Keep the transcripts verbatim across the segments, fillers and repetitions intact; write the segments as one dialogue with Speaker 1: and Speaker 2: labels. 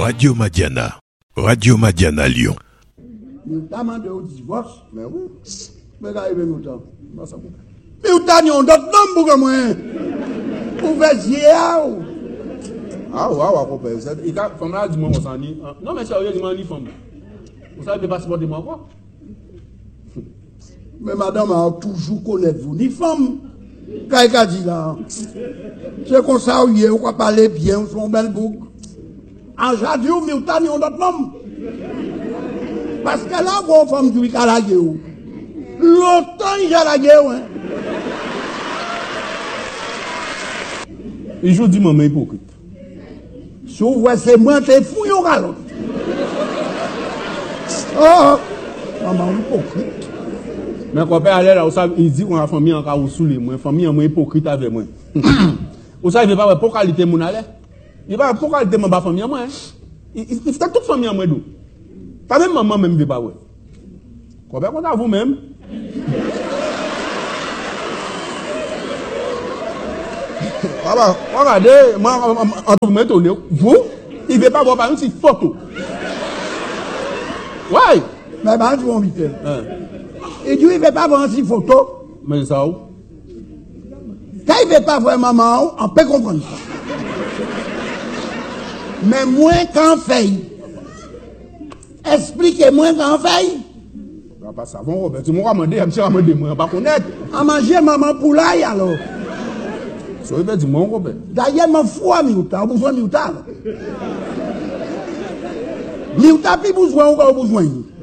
Speaker 1: Radio Madiana. Radio Madiana Lyon.
Speaker 2: Nous demandons au divorce. Mais oui. Mais là, il veut nous dire. Mais vous avez d'autres noms pour moi. Vous faites hier.
Speaker 3: Ah, ouais, ouais, copain. Il y a une femme là, dis-moi, on s'en dit. Non, mais sérieux, dis-moi, ni femme. Vous savez pas supporter moi, quoi?
Speaker 2: Mais madame a toujours connaître vous, ni femme. Qu'est-ce qu'elle dit là? C'est comme ça, oui, on va parler bien, son bel bouc. En jadis, mais vous avez d'autres noms. Parce que là, vos femmes du Calagé, longtemps, il y a la guerre, hein.
Speaker 3: Et je dis, maman, hypocrite.
Speaker 2: Si vous voyez, c'est moi qui fou, il y aura l'autre. Oh, maman, hypocrite.
Speaker 3: Mais quand père allait là, il dit qu'on a famille encore ou sous les moi, famille en hypocrite avec moi. Vous savez, il va pas pour qualité mon aller. Il va pour qualité mon famille en moi. Il fait toute famille en moi d'où. Pas même maman même veut pas ouais. Quand père qu'on a vous-même. Papa, regardez, moi en tout me vous, il veut pas voir par une petite photo. Ouais.
Speaker 2: Mais bah, tu vas vite. Et Dieu, il ne veut pas voir une photo.
Speaker 3: Mais ça où?
Speaker 2: Quand il ne veut pas voir maman, on peut comprendre ça. Mais moi, quand fait, expliquez-moi quand fait.
Speaker 3: Pas ça, bon, Robert, tu m'as demandé, je me suis moi, pas connaître.
Speaker 2: À manger maman poulaille alors.
Speaker 3: Ça veut dire, mon Robert.
Speaker 2: D'ailleurs, je fous à Miouta, on a besoin de Miouta. Miouta, puis besoin, on a besoin.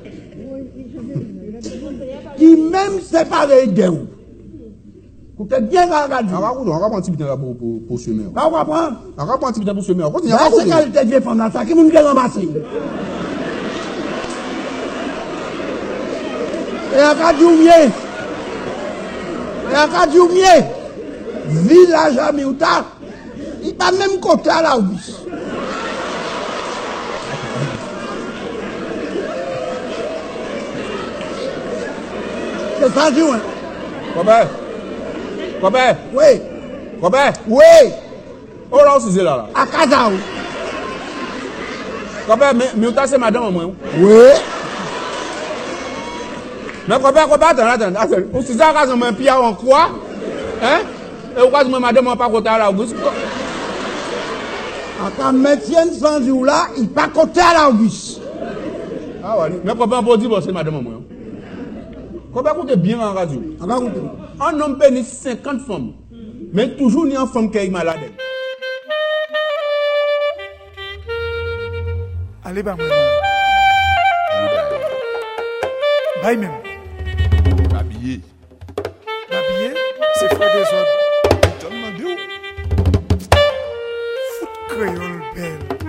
Speaker 2: Qui même séparé de vous. Vous êtes bien regardé.
Speaker 3: On va prendre un petit peu pour pour semer.
Speaker 2: On va prendre.
Speaker 3: On va prendre un petit peu pour semer.
Speaker 2: C'est qualité de femme là, ça qui nous a ramassé. Et à Kadjoumie, et à Kadjoumie, village à Miouta, il n'y a pas même côté à la bus. C'est ça, Dieu.
Speaker 3: Robert. Robert.
Speaker 2: Oui.
Speaker 3: Robert.
Speaker 2: Oui.
Speaker 3: Oh là, c'est là.
Speaker 2: À Kazaou.
Speaker 3: Robert, mais Miouta, c'est madame, moi.
Speaker 2: Oui.
Speaker 3: Mais Robert, Robert, attends, attends. C'est ça, quand je me pille en quoi? Hein? Et pourquoi je me madame, pas côté à l'Auguste?
Speaker 2: Quand métier sans jour là, il pas côté à l'Auguste.
Speaker 3: Ah ouais, mais Robert, pour dire, c'est madame, moi. Robert, écoutez bien en radio. Un homme bénit cinquante femmes, mais toujours il y a une femme qui est malade.
Speaker 4: Allez, bah, moi. Bye, même.
Speaker 1: Habillé.
Speaker 4: Habillé, c'est frère des autres.
Speaker 1: Tellement bien.
Speaker 4: Foot créole belle.